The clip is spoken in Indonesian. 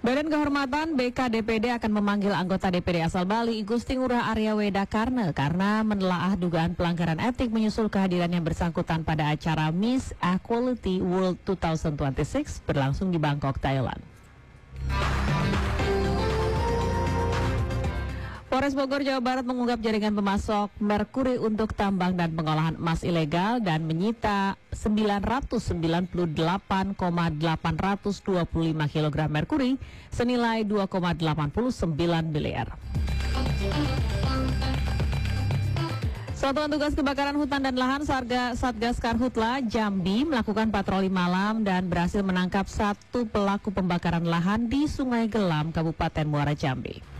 Badan Kehormatan BKDPD akan memanggil anggota DPD asal Bali Gusti Ngurah Arya Wedakarna karena menelaah dugaan pelanggaran etik menyusul kehadiran yang bersangkutan pada acara Miss Equality World 2026 berlangsung di Bangkok, Thailand. Polres Bogor, Jawa Barat mengungkap jaringan pemasok merkuri untuk tambang dan pengolahan emas ilegal dan menyita 998,825 kg merkuri senilai 2,89 miliar. Satuan Tugas Kebakaran Hutan dan Lahan Satgas Karhutla Jambi melakukan patroli malam dan berhasil menangkap satu pelaku pembakaran lahan di Sungai Gelam, Kabupaten Muara Jambi.